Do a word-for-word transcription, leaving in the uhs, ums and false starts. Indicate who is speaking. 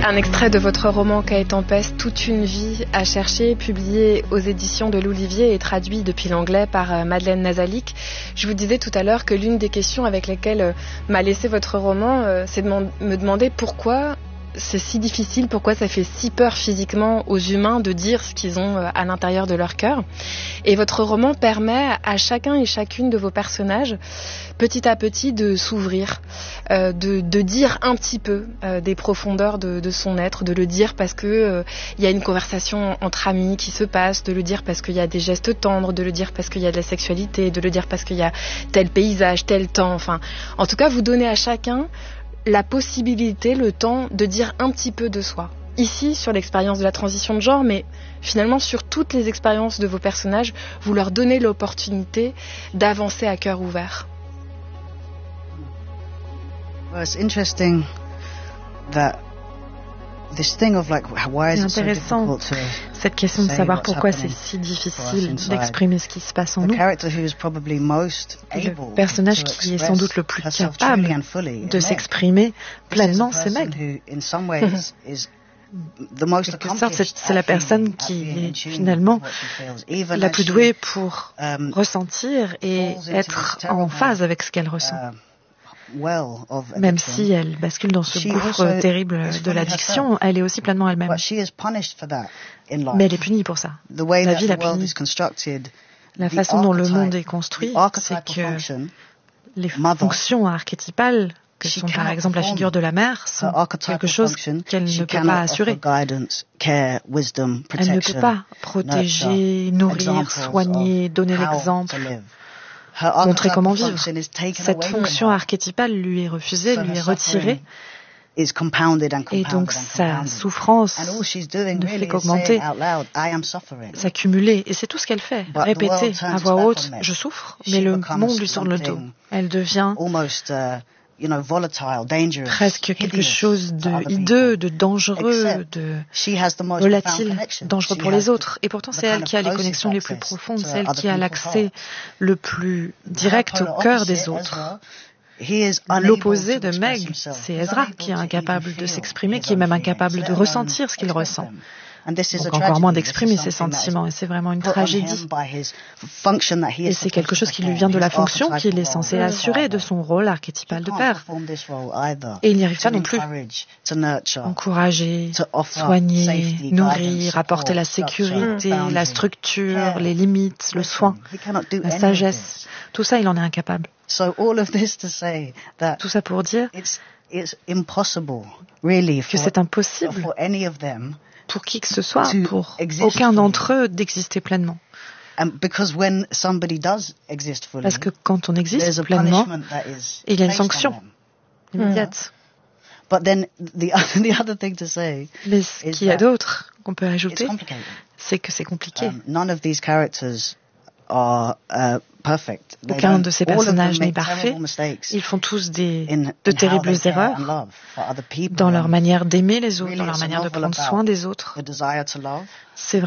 Speaker 1: Un extrait de votre roman Cahiers Tempête, Toute une vie à chercher, publié aux éditions de l'Olivier et traduit depuis l'anglais par Madeleine Nazalik. Je vous disais tout à l'heure que l'une des questions avec lesquelles m'a laissé votre roman, c'est de me demander pourquoi c'est si difficile, pourquoi ça fait si peur physiquement aux humains de dire ce qu'ils ont à l'intérieur de leur cœur. Et votre roman permet à chacun et chacune de vos personnages, petit à petit, de s'ouvrir, euh, de, de dire un petit peu euh, des profondeurs de, de son être, de le dire parce que euh, y a une conversation entre amis qui se passe, de le dire parce qu'il y a des gestes tendres, de le dire parce qu'il y a de la sexualité, de le dire parce qu'il y a tel paysage, tel temps. Enfin, en tout cas, vous donnez à chacun la possibilité, le temps de dire un petit peu de soi. Ici, sur l'expérience de la transition de genre, mais finalement sur toutes les expériences de vos personnages, vous leur donnez l'opportunité d'avancer à cœur ouvert.
Speaker 2: Well, it's interesting that this thing of like why is it so difficult to
Speaker 3: cette question de savoir pourquoi c'est si difficile d'exprimer ce qui se passe en nous. Le personnage qui est sans doute le plus capable de s'exprimer pleinement, c'est Meg. En quelque sorte, c'est la personne qui est finalement la plus douée pour ressentir et être en phase avec ce qu'elle ressent. Même si elle bascule dans ce gouffre terrible de l'addiction, elle est aussi pleinement elle-même. Mais elle est punie pour ça. La vie l'a punie. La façon dont le monde est construit, c'est que les fonctions archétypales, que sont par exemple la figure de la mère, sont quelque chose qu'elle ne peut pas assurer. Elle ne peut pas protéger, nourrir, soigner, donner l'exemple, montrer comment vivre. Cette fonction archétypale lui est refusée, lui est retirée. Et donc sa souffrance ne fait qu'augmenter, s'accumuler. Et c'est tout ce qu'elle fait, répéter à voix haute « je souffre », mais le monde lui tourne le dos. Elle devient presque quelque chose de hideux, de dangereux, de volatile, dangereux pour les autres. Et pourtant, c'est elle qui a les connexions les plus profondes, c'est elle qui a l'accès le plus direct au cœur des autres. L'opposé de Meg, c'est Ezra qui est incapable de s'exprimer, qui est même incapable de ressentir ce qu'il ressent. Donc encore moins d'exprimer ses sentiments, et c'est vraiment une tragédie. Et c'est quelque chose qui lui vient de la fonction qu'il est censé assurer, de son rôle archétypal de père. Et il n'y arrive pas non plus. Encourager, soigner, nourrir, apporter la sécurité, la structure, les limites, le soin, la sagesse, tout ça, il en est incapable. Tout ça pour dire que c'est impossible pour qui que ce soit, pour aucun d'entre eux, d'exister pleinement. Parce que quand on existe pleinement, il y a une sanction immédiate. Mais ce qu'il y a d'autre qu'on peut ajouter, c'est que c'est compliqué. Aucun de ces personnages n'est parfait. Ils font tous des, de terribles erreurs dans leur manière d'aimer les autres, dans leur manière de prendre soin des autres. C'est